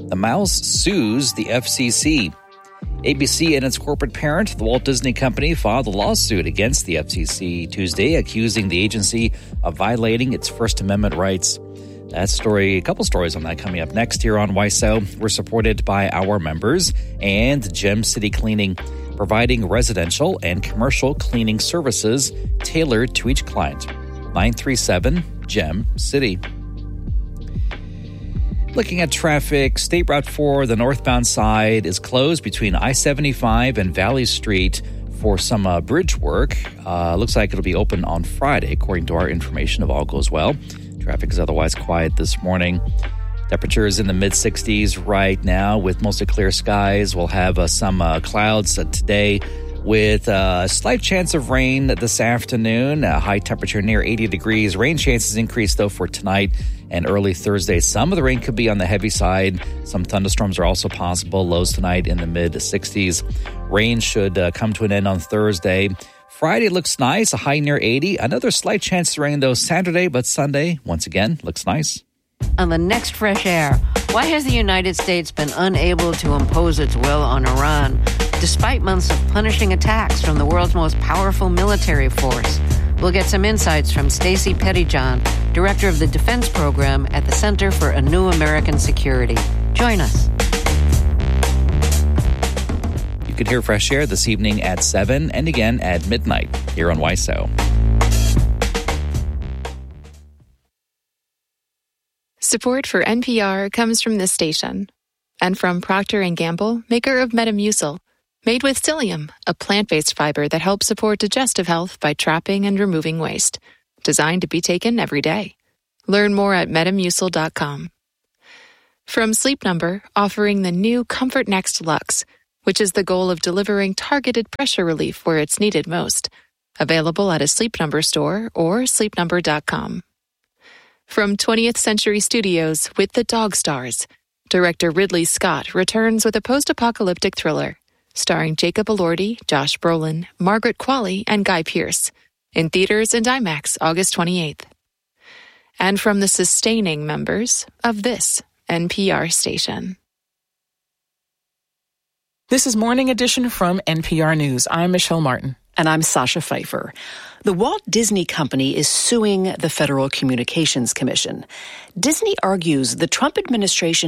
The mouse sues the FCC. ABC and its corporate parent, the Walt Disney Company, filed a lawsuit against the FCC Tuesday, accusing the agency of violating its First Amendment rights. That story, a couple stories on that coming up next here on YSO. We're supported by our members and Gem City Cleaning, providing residential and commercial cleaning services tailored to each client. 937-GEM-CITY. Looking at traffic, State Route 4, the northbound side, is closed between I-75 and Valley Street for some bridge work. Looks like it'll be open on Friday, according to our information, if all goes well. Traffic is otherwise quiet this morning. Temperatures in the mid-60s right now with mostly clear skies. We'll have some clouds today with a slight chance of rain this afternoon. High temperature near 80 degrees. Rain chances increase, though, for tonight and early Thursday. Some of the rain could be on the heavy side. Some thunderstorms are also possible. Lows tonight in the mid-60s. Rain should come to an end on Thursday. Friday looks nice, a high near 80. Another slight chance of rain, though, Saturday, but Sunday, once again, looks nice. On the next Fresh Air, why has the United States been unable to impose its will on Iran, despite months of punishing attacks from the world's most powerful military force? We'll get some insights from Stacey Pettyjohn, Director of the Defense Program at the Center for a New American Security. Join us. You can hear Fresh Air this evening at 7 and again at midnight here on YSO. Support for NPR comes from this station and from Procter & Gamble, maker of Metamucil, made with psyllium, a plant-based fiber that helps support digestive health by trapping and removing waste, designed to be taken every day. Learn more at Metamucil.com. From Sleep Number, offering the new Comfort Next Luxe, which is the goal of delivering targeted pressure relief where it's needed most. Available at a Sleep Number store or sleepnumber.com. From 20th Century Studios with The Dog Stars, director Ridley Scott returns with a post-apocalyptic thriller starring Jacob Elordi, Josh Brolin, Margaret Qualley, and Guy Pearce. In theaters and IMAX August 28th. And from the sustaining members of this NPR station. This is Morning Edition from NPR News. I'm Michelle Martin. And I'm Sasha Pfeiffer. The Walt Disney Company is suing the Federal Communications Commission. Disney argues the Trump administration